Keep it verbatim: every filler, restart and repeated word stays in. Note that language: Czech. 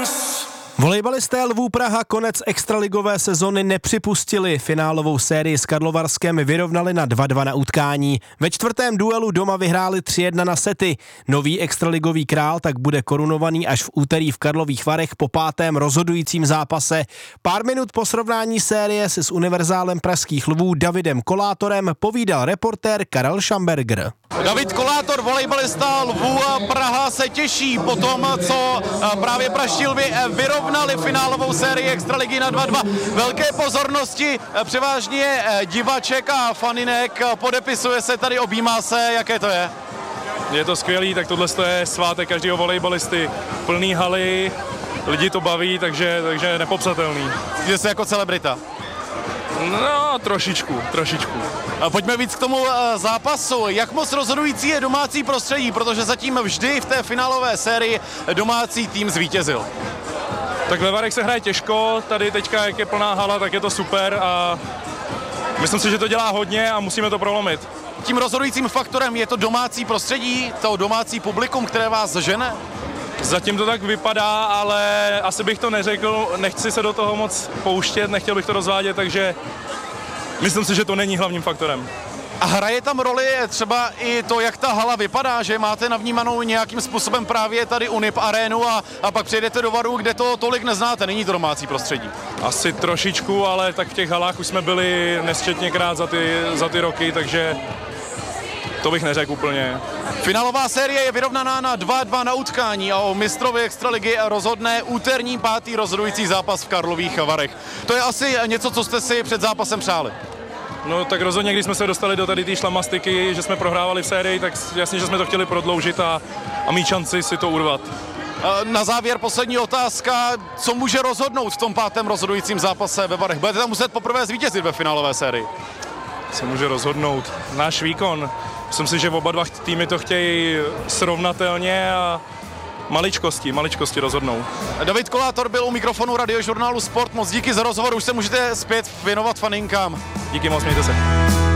Volejbalisté Lvů Praha konec extraligové sezony nepřipustili. Finálovou sérii s Karlovarskem vyrovnali na dva dva na utkání. Ve čtvrtém duelu doma vyhráli tři jedna na sety. Nový extraligový král tak bude korunovaný až v úterý v Karlových Varech po pátém rozhodujícím zápase. Pár minut po srovnání série se s univerzálem pražských Lvů Davidem Kolátorem povídal reportér Karel Šamberger. David Kolátor, volejbalista Lvů Praha, se těší po tom, co právě pražští Lvy vyrovnali finálovou sérii extraligy na dva dva. Velké pozornosti, převážně divaček a faninek, podepisuje se tady, objímá se, jaké to je? Je to skvělý, tak tohle je svátek každého volejbalisty. Plný haly, lidi to baví, takže, takže nepopsatelný. Jde se jako celebrita? No, trošičku, trošičku. Pojďme víc k tomu zápasu. Jak moc rozhodující je domácí prostředí, protože zatím vždy v té finálové sérii domácí tým zvítězil? Tak ve Varech se hraje těžko, tady teďka, jak je plná hala, tak je to super a myslím si, že to dělá hodně a musíme to prolomit. Tím rozhodujícím faktorem je to domácí prostředí, to domácí publikum, které vás žene? Zatím to tak vypadá, ale asi bych to neřekl, nechci se do toho moc pouštět, nechtěl bych to rozvádět, takže myslím si, že to není hlavním faktorem. A hraje tam roli třeba i to, jak ta hala vypadá, že máte navnímanou nějakým způsobem právě tady Unip arénu a, a pak přijedete do Varu, kde to tolik neznáte, není to domácí prostředí? Asi trošičku, ale tak v těch halách už jsme byli nesčetněkrát za ty, za ty roky, takže to bych neřekl úplně. Finálová série je vyrovnaná na dva dva na utkání a o mistrovi extraligy rozhodne úterní pátý rozhodující zápas v Karlových Varech. To je asi něco, co jste si před zápasem přáli. No tak rozhodně, když jsme se dostali do tady té šlamastiky, že jsme prohrávali v sérii, tak jasně, že jsme to chtěli prodloužit a, a mít šanci si to urvat. Na závěr poslední otázka, co může rozhodnout v tom pátém rozhodujícím zápase ve Varech? Budete tam muset poprvé zvítězit ve finálové sérii. Co může rozhodnout? Náš výkon. Myslím si, že oba dva týmy to chtějí srovnatelně a maličkosti, maličkosti rozhodnou. David Kolátor byl u mikrofonu radiožurnálu Sport. Moc díky za rozhovor, už se můžete zpět věnovat faninkám. Díky moc, mějte se.